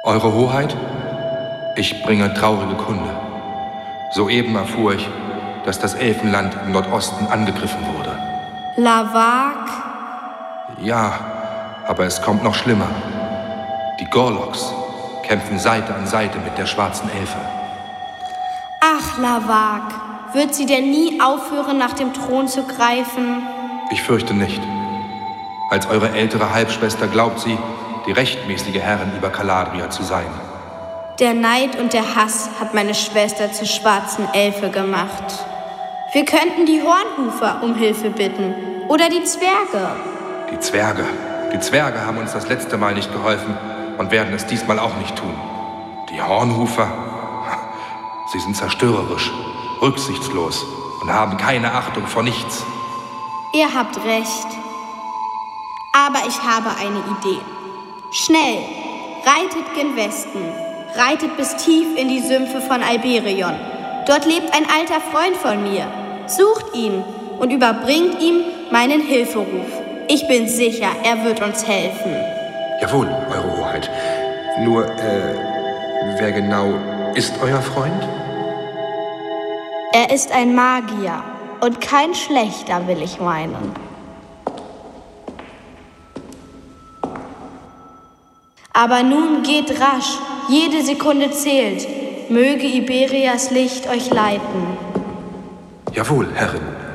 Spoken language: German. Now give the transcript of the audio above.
Eure Hoheit, ich bringe traurige Kunde. Soeben erfuhr ich, dass das Elfenland im Nordosten angegriffen wurde. Lavak? Ja, aber es kommt noch schlimmer. Die Gorloks kämpfen Seite an Seite mit der schwarzen Elfe. Ach, Lavak, wird sie denn nie aufhören, nach dem Thron zu greifen? Ich fürchte nicht. Als eure ältere Halbschwester glaubt sie, die rechtmäßige Herrin über Caladria zu sein. Der Neid und der Hass hat meine Schwester zur schwarzen Elfe gemacht. Wir könnten die Hornhufer um Hilfe bitten. Oder die Zwerge. Die Zwerge. Die Zwerge haben uns das letzte Mal nicht geholfen und werden es diesmal auch nicht tun. Die Hornhufer, sie sind zerstörerisch, rücksichtslos und haben keine Achtung vor nichts. Ihr habt recht. Aber ich habe eine Idee. Schnell, reitet gen Westen. Reitet bis tief in die Sümpfe von Alberion. Dort lebt ein alter Freund von mir. Sucht ihn und überbringt ihm meinen Hilferuf. Ich bin sicher, er wird uns helfen. Jawohl, Eure Hoheit. Nur, wer genau ist euer Freund? Er ist ein Magier und kein schlechter, will ich meinen. Aber nun geht rasch, jede Sekunde zählt. Möge Iberias Licht euch leiten. Jawohl, Herrin.